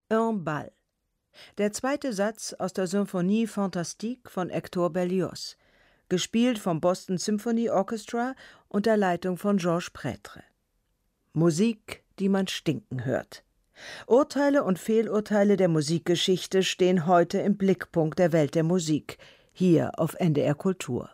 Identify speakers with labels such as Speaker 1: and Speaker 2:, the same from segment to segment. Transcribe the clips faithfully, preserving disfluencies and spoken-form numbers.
Speaker 1: Un bal. Der zweite Satz aus der Symphonie Fantastique von Hector Berlioz, gespielt vom Boston Symphony Orchestra unter Leitung von Georges Prêtre. Musik, die man stinken hört. Urteile und Fehlurteile der Musikgeschichte stehen heute im Blickpunkt der Welt der Musik, hier auf N D R Kultur.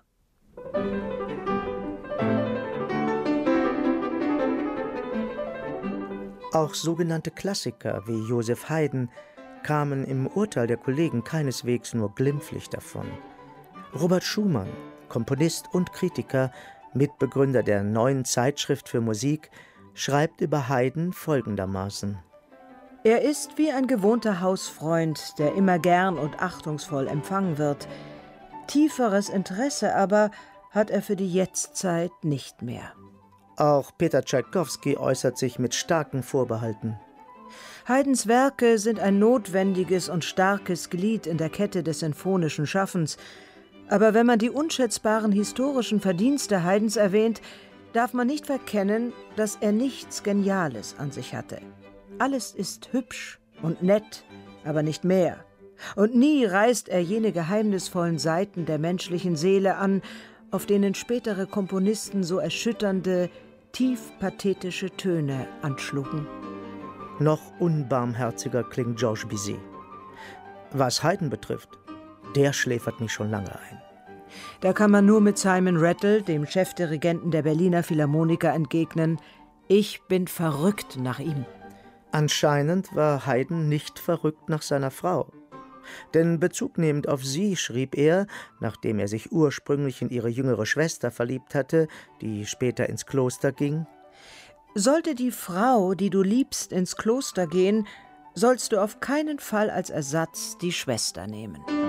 Speaker 2: Auch sogenannte Klassiker wie Joseph Haydn kamen im Urteil der Kollegen keineswegs nur glimpflich davon. Robert Schumann, Komponist und Kritiker, Mitbegründer der Neuen Zeitschrift für Musik, schreibt über Haydn folgendermaßen:
Speaker 1: Er ist wie ein gewohnter Hausfreund, der immer gern und achtungsvoll empfangen wird. Tieferes Interesse aber hat er für die Jetztzeit nicht mehr.
Speaker 2: Auch Peter Tschaikowski äußert sich mit starken Vorbehalten.
Speaker 1: Haydns Werke sind ein notwendiges und starkes Glied in der Kette des sinfonischen Schaffens. Aber wenn man die unschätzbaren historischen Verdienste Haydns erwähnt, darf man nicht verkennen, dass er nichts Geniales an sich hatte. Alles ist hübsch und nett, aber nicht mehr. Und nie reißt er jene geheimnisvollen Seiten der menschlichen Seele an, auf denen spätere Komponisten so erschütternde, tief pathetische Töne anschlugen.
Speaker 2: Noch unbarmherziger klingt Georges Bizet. Was Haydn betrifft, der schläfert mich schon lange ein.
Speaker 1: Da kann man nur mit Simon Rattle, dem Chefdirigenten der Berliner Philharmoniker, entgegnen: Ich bin verrückt nach ihm.
Speaker 2: Anscheinend war Haydn nicht verrückt nach seiner Frau. Denn bezugnehmend auf sie schrieb er, nachdem er sich ursprünglich in ihre jüngere Schwester verliebt hatte, die später ins Kloster ging:
Speaker 1: Sollte die Frau, die du liebst, ins Kloster gehen, sollst du auf keinen Fall als Ersatz die Schwester nehmen.